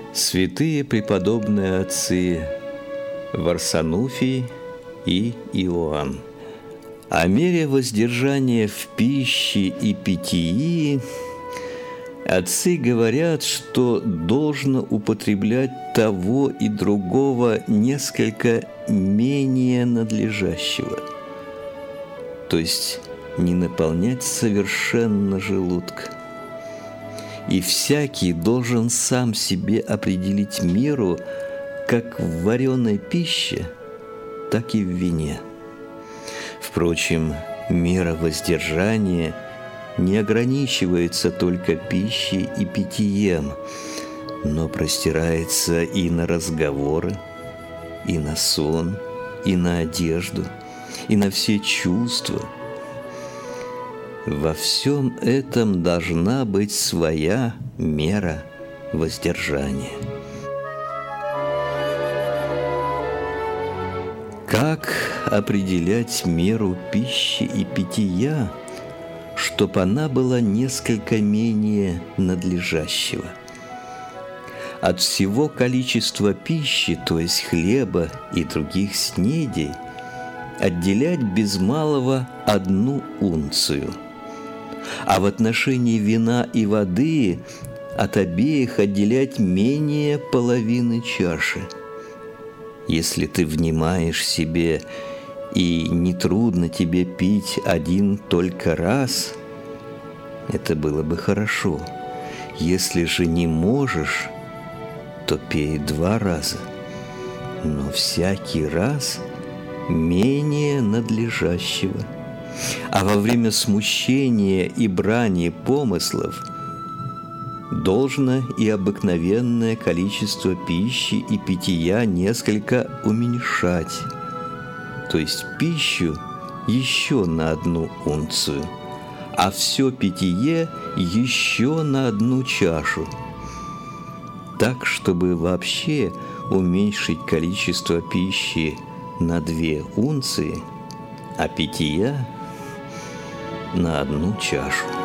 Святые преподобные отцы Варсонофий и Иоанн. О мере воздержания в пище и питьи отцы говорят, что должно употреблять того и другого несколько менее надлежащего, то есть не наполнять совершенно желудка. И всякий должен сам себе определить меру как в вареной пище, так и в вине. Впрочем, мера воздержания не ограничивается только пищей и питьем, но простирается и на разговоры, и на сон, и на одежду, и на все чувства. Во всем этом должна быть своя мера воздержания. Как определять меру пищи и питья, чтоб она была несколько менее надлежащего? От всего количества пищи, то есть хлеба и других снедей, отделять без малого 1 унцию, а в отношении вина и воды от обеих отделять менее половины чаши. Если ты внимаешь себе, и нетрудно тебе пить 1 только раз, это было бы хорошо. Если же не можешь, то пей 2 раза, но всякий раз менее надлежащего. А во время смущения и брани помыслов должно и обыкновенное количество пищи и питья несколько уменьшать, то есть пищу еще на 1 унцию, а все питье еще на 1 чашу, так, чтобы вообще уменьшить количество пищи на 2 унции, а питья на 1 чашу.